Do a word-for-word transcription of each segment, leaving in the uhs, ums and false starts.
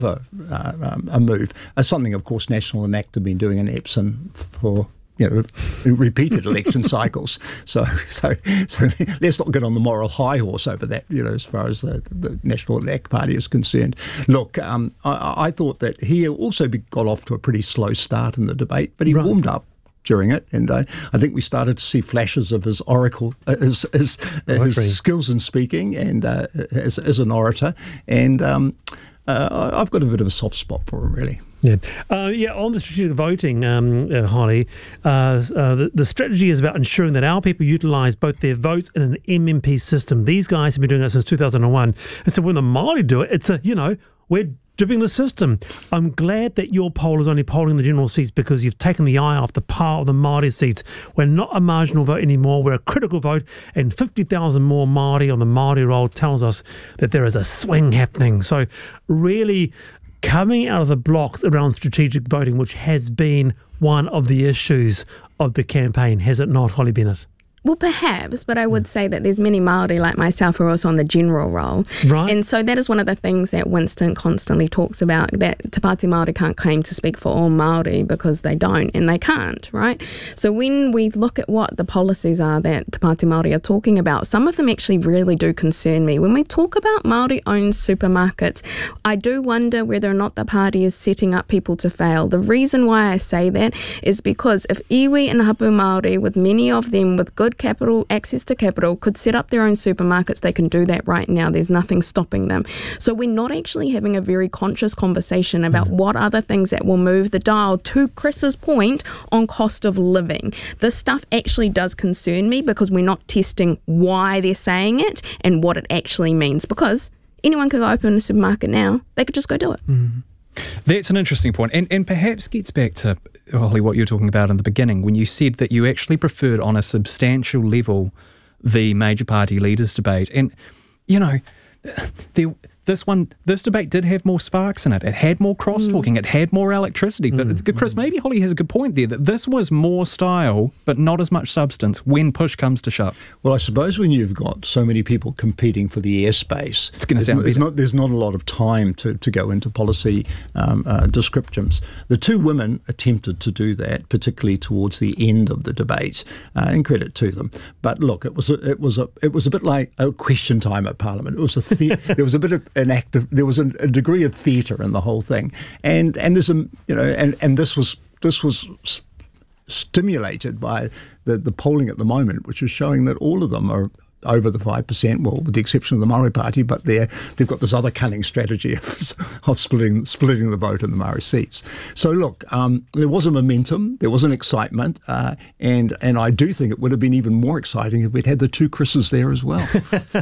a, uh, a move. Uh, something, of course, National and ACT have been doing in Epsom for you know repeated election cycles. So, so, so let's not get on the moral high horse over that. You know, as far as the, the National and ACT Party is concerned. Look, um, I, I thought that he also be, got off to a pretty slow start in the debate, but he right. warmed up during it, and uh, I think we started to see flashes of his oracle, uh, his, his, uh, his skills in speaking, and uh, as, as an orator. And um, uh, I've got a bit of a soft spot for him, really. Yeah, uh, yeah. On the strategic voting, um, uh, Holly, uh, uh, the, the strategy is about ensuring that our people utilise both their votes in an M M P system. These guys have been doing it since two thousand one, and so when the Māori do it, it's a you know we're dipping the system. I'm glad that your poll is only polling the general seats because you've taken the eye off the power of the Māori seats. We're not a marginal vote anymore. We're a critical vote, and fifty thousand more Māori on the Māori roll tells us that there is a swing happening. So really coming out of the blocks around strategic voting, which has been one of the issues of the campaign, has it not, Holly Bennett? Well, perhaps, but I would say that there's many Māori like myself who are also on the general roll. Right. And so that is one of the things that Winston constantly talks about, that Te Pāti Māori can't claim to speak for all Māori because they don't, and they can't, right? So when we look at what the policies are that Te Pāti Māori are talking about, some of them actually really do concern me. When we talk about Māori-owned supermarkets, I do wonder whether or not the party is setting up people to fail. The reason why I say that is because if iwi and hapu Māori, with many of them with good capital, access to capital, could set up their own supermarkets, they can do that right now. There's nothing stopping them. So we're not actually having a very conscious conversation about mm. what are the things that will move the dial, to Chris's point, on cost of living. This stuff actually does concern me because we're not testing why they're saying it and what it actually means, because anyone could go open a supermarket now. They could just go do it. Mm. That's an interesting point, and and perhaps gets back to, Holly, what you were talking about in the beginning when you said that you actually preferred on a substantial level the major party leaders debate. And, you know, there, this one, this debate did have more sparks in it. It had more cross-talking. Mm. It had more electricity. But mm. Chris, maybe Holly has a good point there, that this was more style but not as much substance when push comes to shove. Well, I suppose when you've got so many people competing for the airspace, it's going to sound there's not, there's not a lot of time to, to go into policy um, uh, descriptions. The two women attempted to do that, particularly towards the end of the debate, uh, and credit to them. But look, it was a, it was a it was a bit like a question time at Parliament. It was a the- there was a bit of an active, there was a, a degree of theatre in the whole thing, and and there's a you know and, and this was this was s- stimulated by the, the polling at the moment, which is showing that all of them are over the five percent, well, with the exception of the Māori Party, but they're, they've got this other cunning strategy of, of splitting splitting the vote in the Māori seats. So look, um, there was a momentum, there was an excitement, uh, and and I do think it would have been even more exciting if we'd had the two Chris's there as well.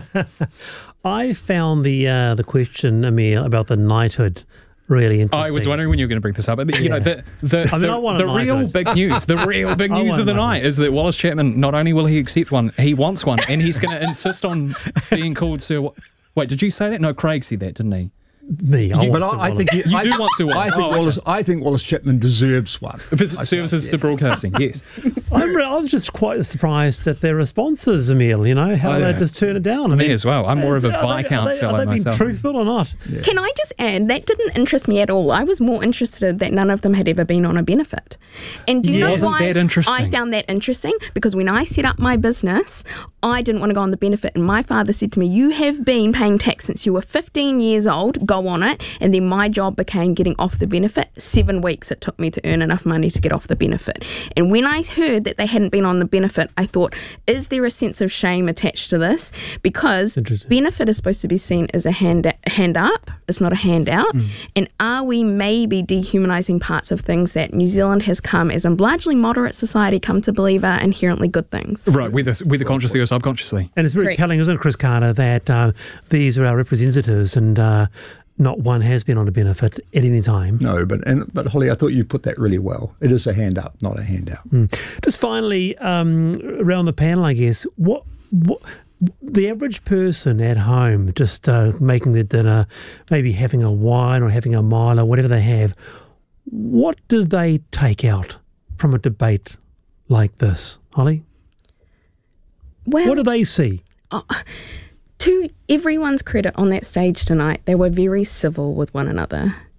I found the uh, the question, Emile, about the knighthood really interesting. I was wondering when you were going to bring this up. But, you yeah. know, the the, I mean, the, the real big news, the real big news of the night is that Wallace Chapman, not only will he accept one, he wants one, and he's going to insist on being called Sir. Wait, did you say that? No, Craig said that, didn't he? Me, I you, but I, I think you, you I, do want Sir Wallace. I think oh, Wallace. okay. I think Wallace Chapman deserves one. If it's services yes. to broadcasting, yes. I'm, I was just quite surprised at their responses, Emile. You know how oh, yeah. they just turn it down. I Me mean, as well. I'm more of a Viscount are they, fellow are they myself. Being truthful or not? Yeah. Can I just add, that didn't interest me at all. I was more interested that none of them had ever been on a benefit. And do you yeah. know Wasn't why that interesting? I found that interesting? Because when I set up my business, I didn't want to go on the benefit, and my father said to me, "You have been paying tax since you were fifteen years old. Go on it." And then my job became getting off the benefit. Seven weeks it took me to earn enough money to get off the benefit. And when I heard that they hadn't been on the benefit, I thought, is there a sense of shame attached to this? Because benefit is supposed to be seen as a hand, hand up. It's not a handout. Mm. And are we maybe dehumanising parts of things that New Zealand has come, as a largely moderate society, come to believe are inherently good things? Right, whether, whether consciously or subconsciously. And it's very Correct. telling, isn't it, Chris Carter, that uh, these are our representatives, and uh, not one has been on a benefit at any time. No, but and but Holly, I thought you put that really well. It is a hand up, not a handout. Mm. Just finally, um, around the panel, I guess, what what the average person at home, just uh, making their dinner, maybe having a wine or having a mile or whatever they have, what do they take out from a debate like this, Holly? Well, what do they see? Uh, to everyone's credit on that stage tonight, they were very civil with one another.